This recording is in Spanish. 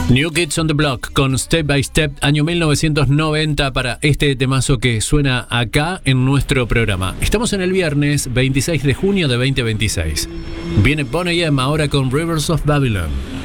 New Kids on the Block con Step by Step, año 1990 para este temazo que suena acá en nuestro programa. Estamos en el viernes 26 de junio de 2026. Viene Boney M ahora con Rivers of Babylon.